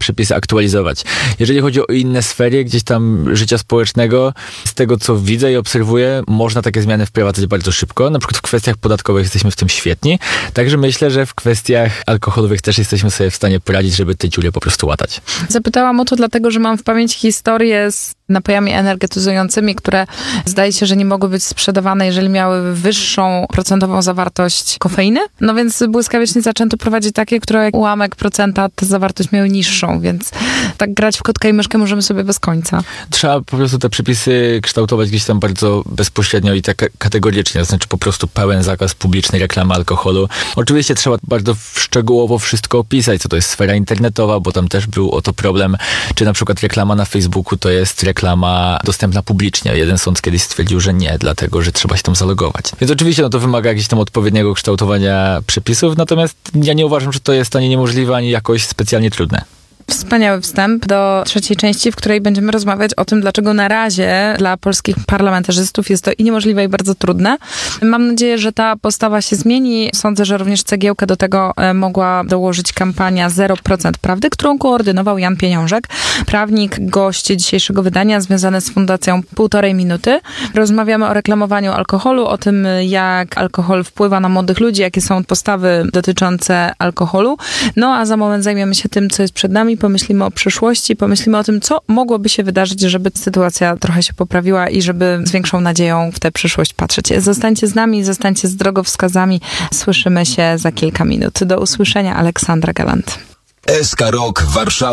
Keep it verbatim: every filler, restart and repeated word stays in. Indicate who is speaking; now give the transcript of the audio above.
Speaker 1: przepisy aktualizować. Jeżeli chodzi o inne sfery gdzieś tam życia społecznego, z tego co widzę i obserwuję, można takie zmiany wprowadzać bardzo szybko. Na przykład w kwestiach podatkowych jesteśmy w tym świetni. Także myślę, że w kwestiach alkoholowych też jesteśmy sobie w stanie poradzić, żeby te dziury po prostu łatać.
Speaker 2: Zapytałam o to dlatego, że mam w pamięci historię z napojami energetyzującymi, które zdaje się, że nie mogły być sprzedawane, jeżeli miały wyższą procentową zawartość kofeiny. No więc błyskawicznie zaczęto prowadzić takie, które ułamek procenta tę zawartość miały niższą, więc tak grać w kotka i myszkę możemy sobie bez końca.
Speaker 1: Trzeba po prostu te przepisy kształtować gdzieś tam bardzo bezpośrednio i tak kategorycznie, to znaczy po prostu pełen zakaz publicznej reklamy alkoholu. Oczywiście trzeba bardzo szczegółowo wszystko opisać, co to jest sfera internetowa, bo tam też był o to problem, czy na przykład reklama na Facebooku to jest reklama dostępna publicznie. Jeden sąd kiedyś stwierdził, że nie, dlatego, że trzeba się tam zalogować. Więc oczywiście no to wymaga jakiegoś tam odpowiedniego kształtowania przepisów, natomiast ja nie uważam, że to jest ani niemożliwe, ani jakoś specjalnie trudne.
Speaker 2: Wspaniały wstęp do trzeciej części, w której będziemy rozmawiać o tym, dlaczego na razie dla polskich parlamentarzystów jest to i niemożliwe, i bardzo trudne. Mam nadzieję, że ta postawa się zmieni. Sądzę, że również cegiełkę do tego mogła dołożyć kampania zero procent Prawdy, którą koordynował Jan Pieniążek, prawnik, gość dzisiejszego wydania związany z Fundacją Półtorej Minuty. Rozmawiamy o reklamowaniu alkoholu, o tym, jak alkohol wpływa na młodych ludzi, jakie są postawy dotyczące alkoholu. No a za moment zajmiemy się tym, co jest przed nami. Pomyślimy o przyszłości, pomyślimy o tym, co mogłoby się wydarzyć, żeby sytuacja trochę się poprawiła i żeby z większą nadzieją w tę przyszłość patrzeć. Zostańcie z nami, zostańcie z drogowskazami. Słyszymy się za kilka minut. Do usłyszenia. Aleksandra Galant.
Speaker 3: S K Rock Warszawa.